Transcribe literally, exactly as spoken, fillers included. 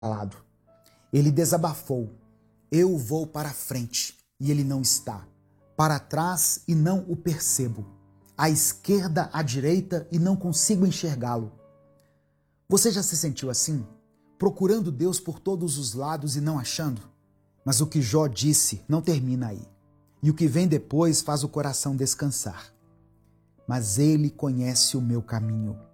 calado. Ele desabafou: eu vou para frente e ele não está, para trás e não o percebo, à esquerda, à direita e não consigo enxergá-lo. Você já se sentiu assim? Procurando Deus por todos os lados e não achando? Mas o que Jó disse não termina aí. E o que vem depois faz o coração descansar. Mas ele conhece o meu caminho.